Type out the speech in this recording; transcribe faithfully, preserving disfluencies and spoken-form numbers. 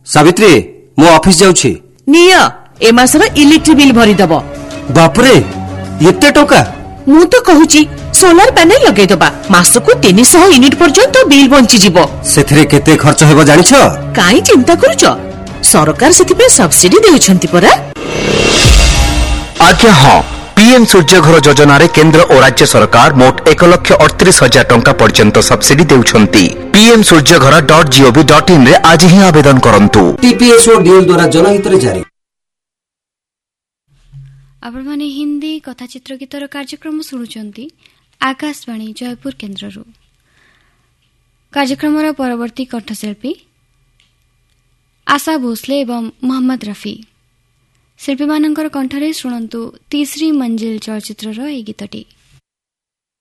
सावित्री मो ऑफिस जाउछि निय ए मासर electric bill भरी दबो। बाप रे एते टका मु तो कहूची सोलार पैनल लगै दबा मासको तीन सौ यूनिट पर्यंत बिल बंची जिवो। सेथरे केते खर्च हेबो जानिछो? काई चिंता करूछो सरकार सेति पे सब्सिडी देउछंती परा। आज्ञा हां पीएम सूर्य घर योजना रे केंद्र और राज्य सरकार मोट एक लक्ष अड़तीस हजार टंका पर्यंत सब्सिडी देउछंती। पीएम सूर्य घर डॉट जीओवी डॉट इन रे आज ही आवेदन करंतु। टीपीएस और डीएल द्वारा जनहित रे जारी। आपण माने हिंदी कथाचित्र गीतर कार्यक्रम शुणुचंती आकाशवाणी जयपुर केन्द्ररू। कार्यक्रमर परवर्ती कंठशिल्पी आशा भोसले एवं मोहम्मद रफी। शिल्पी मानकर कंठरे शुणंतु तीसरी मंजिल चलचित्रर ए गीतटी।